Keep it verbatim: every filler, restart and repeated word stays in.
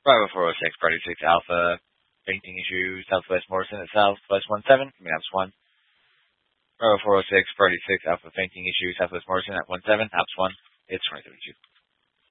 Bravo four oh six, Party six Alpha, painting issue, Southwest Morrison at Southwest one seven, Maps one. Bravo four oh six, Party six Alpha, painting issue, Southwest Morrison at one seven, Maps one. It's twenty thirty-two.